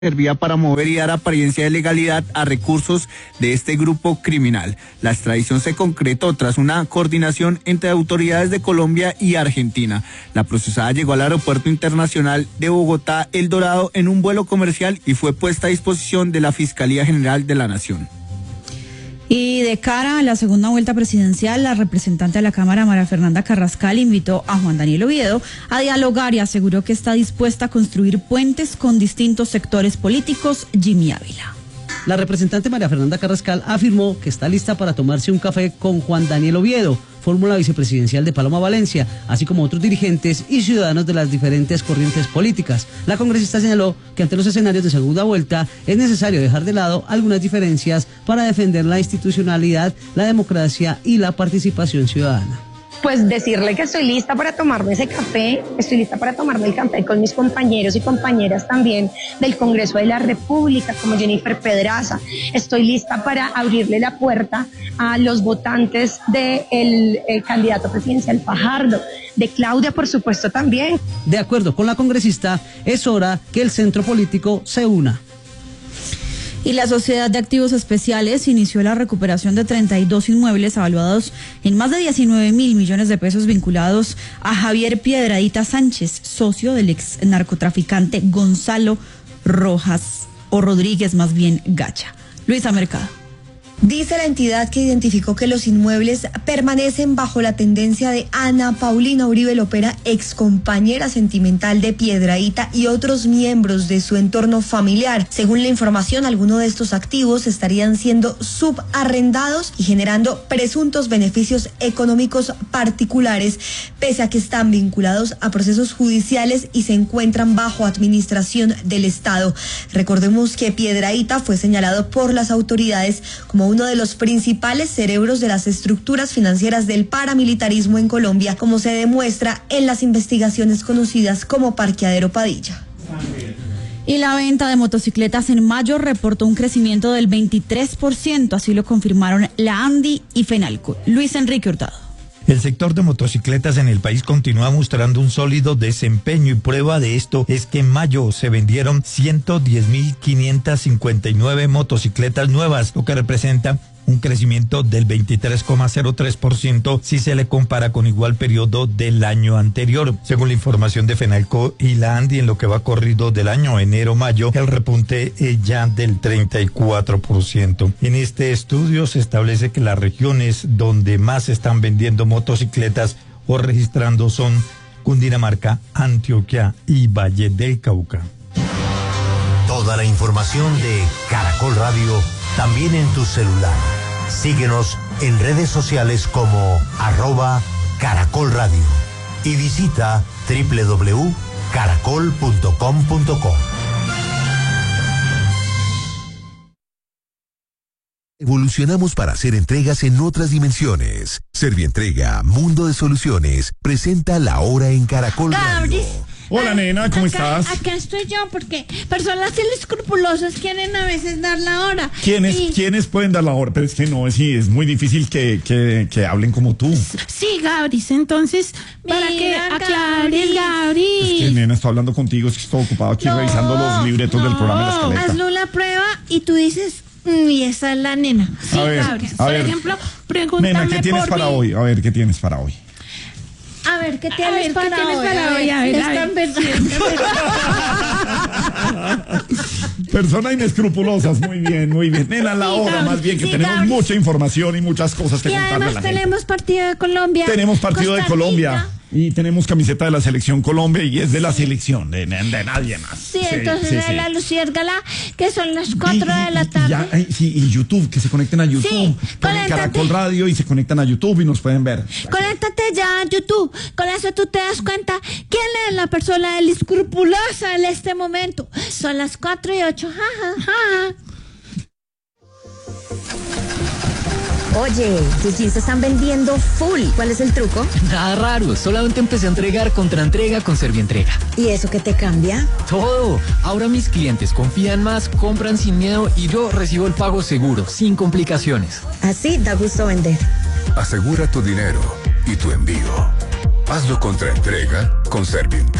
servía para mover y dar apariencia de legalidad a recursos de este grupo criminal. La extradición se concretó tras una coordinación entre autoridades de Colombia y Argentina. La procesada llegó al Aeropuerto Internacional de Bogotá, El Dorado, en un vuelo comercial y fue puesta a disposición de la Fiscalía General de la Nación. Y de cara a la segunda vuelta presidencial, la representante de la Cámara, María Fernanda Carrascal, invitó a Juan Daniel Oviedo a dialogar y aseguró que está dispuesta a construir puentes con distintos sectores políticos. Jimmy Ávila. La representante María Fernanda Carrascal afirmó que está lista para tomarse un café con Juan Daniel Oviedo, fórmula vicepresidencial de Paloma Valencia, así como otros dirigentes y ciudadanos de las diferentes corrientes políticas. La congresista señaló que ante los escenarios de segunda vuelta es necesario dejar de lado algunas diferencias para defender la institucionalidad, la democracia y la participación ciudadana. Pues decirle que estoy lista para tomarme ese café, estoy lista para tomarme el café con mis compañeros y compañeras también del Congreso de la República, como Jennifer Pedraza. Estoy lista para abrirle la puerta a los votantes del candidato presidencial Fajardo, de Claudia, por supuesto, también. De acuerdo con la congresista, es hora que el centro político se una. Y la Sociedad de Activos Especiales inició la recuperación de 32 inmuebles evaluados en más de 19.000 millones de pesos vinculados a Javier Piedradita Sánchez, socio del ex narcotraficante Gonzalo Rojas, o Rodríguez más bien Gacha. Luisa Mercado. Dice la entidad que identificó que los inmuebles permanecen bajo la tendencia de Ana Paulina Uribe Lopera, excompañera sentimental de Piedradita y otros miembros de su entorno familiar. Según la información, algunos de estos activos estarían siendo subarrendados y generando presuntos beneficios económicos particulares, pese a que están vinculados a procesos judiciales y se encuentran bajo administración del Estado. Recordemos que Piedradita fue señalado por las autoridades como uno de los principales cerebros de las estructuras financieras del paramilitarismo en Colombia, como se demuestra en las investigaciones conocidas como Parqueadero Padilla. Y la venta de motocicletas en mayo reportó un crecimiento del 23%, así lo confirmaron la ANDI y FENALCO. Luis Enrique Hurtado. El sector de motocicletas en el país continúa mostrando un sólido desempeño y prueba de esto es que en mayo se vendieron 110.559 motocicletas nuevas, lo que representa un crecimiento del 23,03% si se le compara con igual periodo del año anterior. Según la información de FENALCO y la ANDI, en lo que va corrido del año enero-mayo, el repunte es ya del 34%. En este estudio se establece que las regiones donde más se están vendiendo motocicletas o registrando son Cundinamarca, Antioquia y Valle del Cauca. Toda la información de Caracol Radio también en tu celular. Síguenos en redes sociales como @Caracol Radio y visita www.caracol.com.co. Evolucionamos para hacer entregas en otras dimensiones. Servientrega, Mundo de Soluciones, presenta La Hora en Caracol Radio. Hola, nena, ¿cómo estás? Acá estoy yo, porque personas inescrupulosas quieren a veces dar la hora. ¿Quiénes pueden dar la hora? Pero es que no, sí, es muy difícil que hablen como tú. Sí, Gabris, entonces, para que aclares, Gabris. Es que nena, estoy hablando contigo, es que estoy ocupado aquí revisando los libretos del programa de la escaleta. Hazlo la prueba y tú dices, y esa es la nena. Sí, Gabris. Por ejemplo, pregúntame nena, ¿qué tienes para hoy? A ver, ¿qué tienes para hoy? A ver, ¿qué tienes para hoy? A ver. Personas inescrupulosas, muy bien, muy bien. Nena, la hora, más bien, que tenemos mucha información y muchas cosas que contarle a la gente. Y además tenemos partido de Colombia. Tenemos partido de Colombia. Y tenemos camiseta de la Selección Colombia y es de la selección, de nadie más. Sí, entonces de la Luciérgala, que son las 4 de la tarde. Y YouTube, que se conecten a YouTube. Sí, ponen Caracol Radio y se conectan a YouTube y nos pueden ver. Conéctate ya a YouTube. Con eso tú te das cuenta quién es la persona inescrupulosa en este momento. Son las 4:08. Oye, tus jeans se están vendiendo full. ¿Cuál es el truco? Nada raro, solamente empecé a entregar contraentrega con Servientrega. ¿Y eso qué te cambia? Todo. Ahora mis clientes confían más, compran sin miedo y yo recibo el pago seguro, sin complicaciones. Así da gusto vender. Asegura tu dinero y tu envío. Hazlo contra entrega con Servientrega.